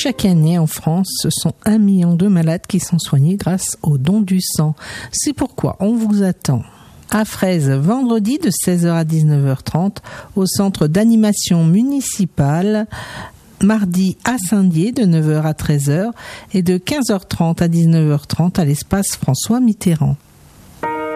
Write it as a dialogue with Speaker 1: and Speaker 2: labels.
Speaker 1: chaque année en France, ce sont 1 million de malades qui sont soignés grâce au don du sang. C'est pourquoi on vous attend à Fraise vendredi de 16h à 19h30 au centre d'animation municipale, mardi à Saint-Dié de 9h à 13h et de 15h30 à 19h30 à l'espace François Mitterrand.